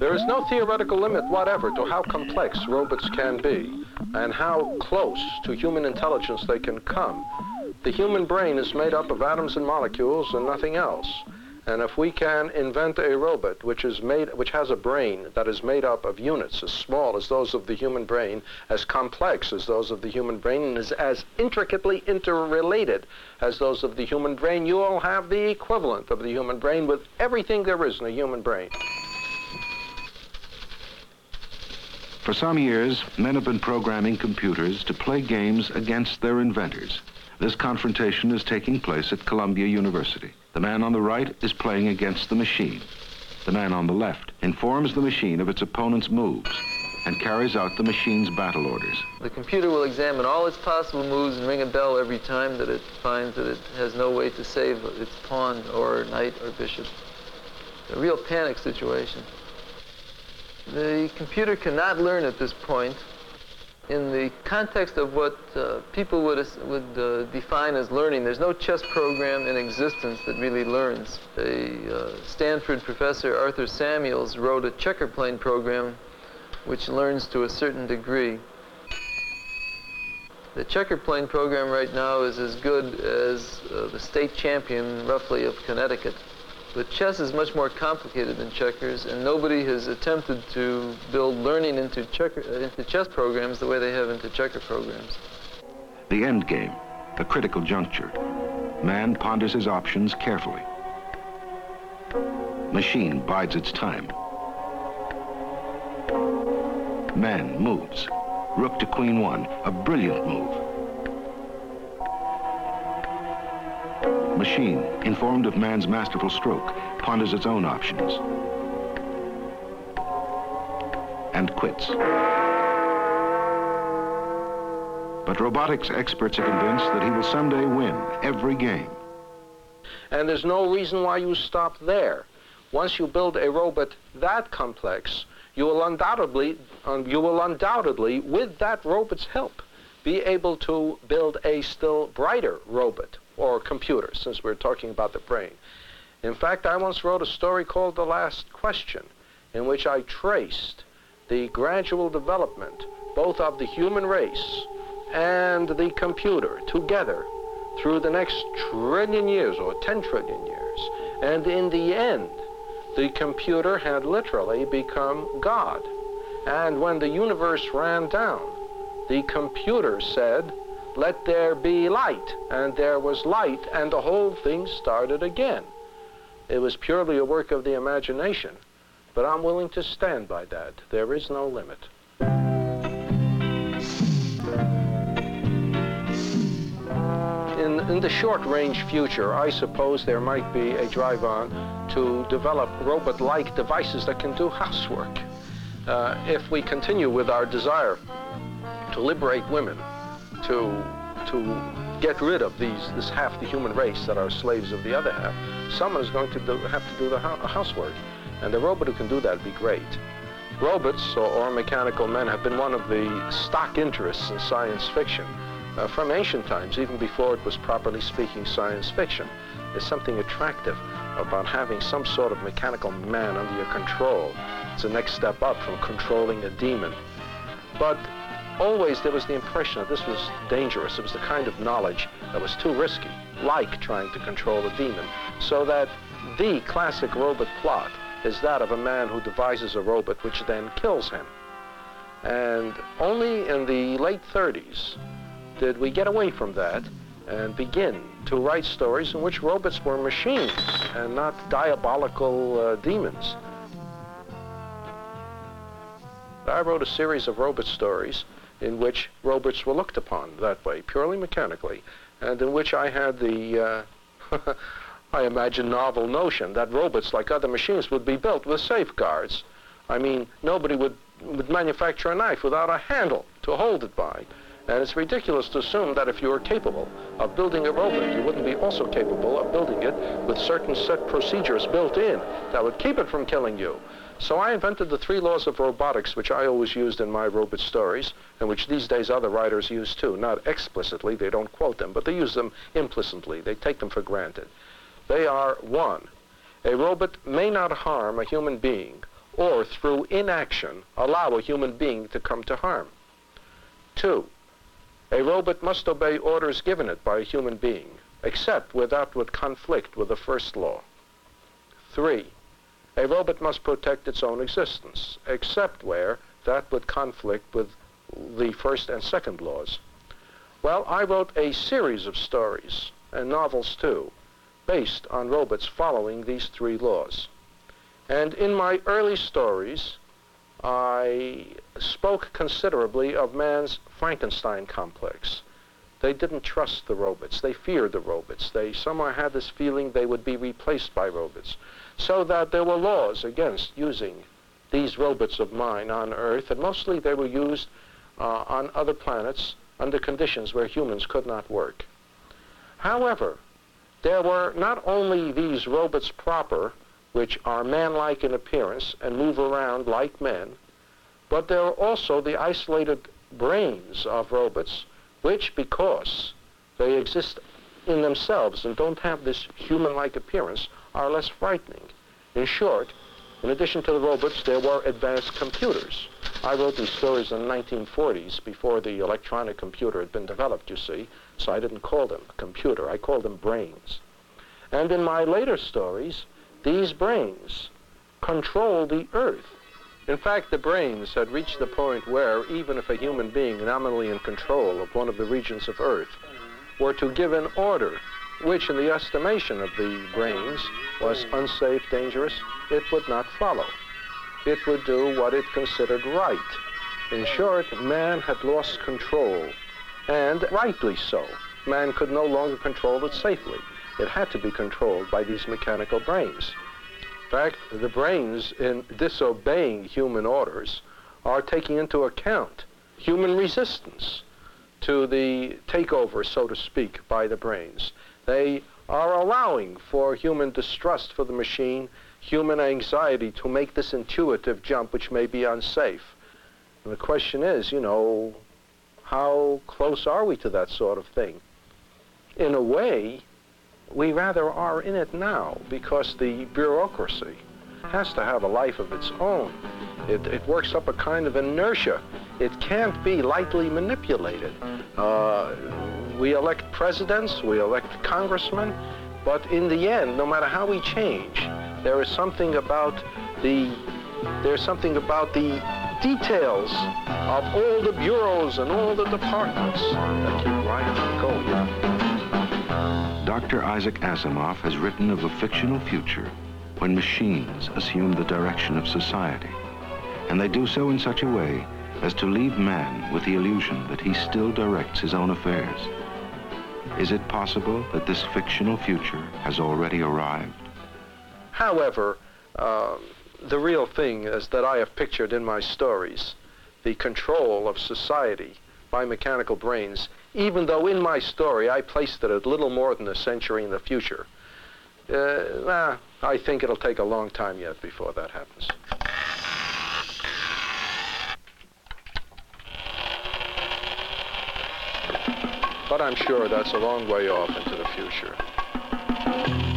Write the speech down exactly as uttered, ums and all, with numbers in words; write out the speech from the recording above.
There is no theoretical limit whatever to how complex robots can be and how close to human intelligence they can come. The human brain is made up of atoms and molecules and nothing else. And if we can invent a robot which is made, which has a brain that is made up of units as small as those of the human brain, as complex as those of the human brain, and is as intricately interrelated as those of the human brain, you will have the equivalent of the human brain with everything there is in a human brain. For some years, men have been programming computers to play games against their inventors. This confrontation is taking place at Columbia University. The man on the right is playing against the machine. The man on the left informs the machine of its opponent's moves and carries out the machine's battle orders. The computer will examine all its possible moves and ring a bell every time that it finds that it has no way to save its pawn or knight or bishop. A real panic situation. The computer cannot learn at this point. In the context of what uh, people would, would uh, define as learning, there's no chess program in existence that really learns. A uh, Stanford professor, Arthur Samuels, wrote a checker plane program which learns to a certain degree. The checker plane program right now is as good as uh, the state champion, roughly, of Connecticut. But chess is much more complicated than checkers, and nobody has attempted to build learning into, checker, into chess programs the way they have into checker programs. The end game, a critical juncture. Man ponders his options carefully. Machine bides its time. Man moves. Rook to queen one, a brilliant move. Machine, informed of man's masterful stroke, ponders its own options and quits. But robotics experts are convinced that he will someday win every game. And there's no reason why you stop there. Once you build a robot that complex, you will undoubtedly, um, you will undoubtedly, with that robot's help, be able to build a still brighter robot, or computer, since we're talking about the brain. In fact, I once wrote a story called The Last Question, in which I traced the gradual development both of the human race and the computer together through the next trillion years, or ten trillion years. And in the end, the computer had literally become God. And when the universe ran down, the computer said, "Let there be light," and there was light, and the whole thing started again. It was purely a work of the imagination, but I'm willing to stand by that. There is no limit. In, in the short-range future, I suppose there might be a drive-on to develop robot-like devices that can do housework. Uh, if we continue with our desire to liberate women, to to get rid of these this half the human race that are slaves of the other half, someone is going to do, have to do the ho housework, and the robot who can do that would be great. Robots or, or mechanical men have been one of the stock interests in science fiction uh, from ancient times, even before it was properly speaking science fiction. There's something attractive about having some sort of mechanical man under your control. It's the next step up from controlling a demon. But always there was the impression that this was dangerous. It was the kind of knowledge that was too risky, like trying to control a demon. So that the classic robot plot is that of a man who devises a robot which then kills him. And only in the late thirties did we get away from that and begin to write stories in which robots were machines and not diabolical uh, demons. I wrote a series of robot stories in which robots were looked upon that way, purely mechanically, and in which I had the, uh, I imagine, novel notion that robots, like other machines, would be built with safeguards. I mean, nobody would, would manufacture a knife without a handle to hold it by. And it's ridiculous to assume that if you were capable of building a robot, you wouldn't be also capable of building it with certain set procedures built in that would keep it from killing you. So I invented the three laws of robotics, which I always used in my robot stories, and which these days other writers use too. Not explicitly, they don't quote them, but they use them implicitly. They take them for granted. They are, one, a robot may not harm a human being or through inaction allow a human being to come to harm. Two, a robot must obey orders given it by a human being, except where that would conflict with the first law. Three, a robot must protect its own existence, except where that would conflict with the first and second laws. Well, I wrote a series of stories, and novels too, based on robots following these three laws. And in my early stories, I spoke considerably of man's Frankenstein complex. They didn't trust the robots. They feared the robots. They somehow had this feeling they would be replaced by robots. So that there were laws against using these robots of mine on Earth, and mostly they were used uh, on other planets under conditions where humans could not work. However, there were not only these robots proper, which are man-like in appearance and move around like men, but there are also the isolated brains of robots, which, because they exist in themselves and don't have this human-like appearance, are less frightening. In short, in addition to the robots, there were advanced computers. I wrote these stories in the nineteen forties, before the electronic computer had been developed, you see, so I didn't call them a computer. I called them brains. And in my later stories, these brains control the Earth. In fact, the brains had reached the point where, even if a human being nominally in control of one of the regions of Earth were to give an order, which in the estimation of the brains was unsafe, dangerous, it would not follow. It would do what it considered right. In short, man had lost control, and rightly so. Man could no longer control it safely. It had to be controlled by these mechanical brains. In fact, the brains, in disobeying human orders, are taking into account human resistance to the takeover, so to speak, by the brains. They are allowing for human distrust for the machine, human anxiety to make this intuitive jump, which may be unsafe. And the question is, you know, how close are we to that sort of thing? In a way, we rather are in it now, because the bureaucracy has to have a life of its own. It, it works up a kind of inertia. It can't be lightly manipulated. Uh, we elect presidents, we elect congressmen, but in the end, no matter how we change, there is something about the, there's something about the details of all the bureaus and all the departments that keep right going. Doctor Isaac Asimov has written of a fictional future when machines assume the direction of society, and they do so in such a way as to leave man with the illusion that he still directs his own affairs. Is it possible that this fictional future has already arrived? However, uh, the real thing is that I have pictured in my stories the control of society by mechanical brains, even though in my story I placed it a little more than a century in the future. Uh, nah, I think it'll take a long time yet before that happens. But I'm sure that's a long way off into the future.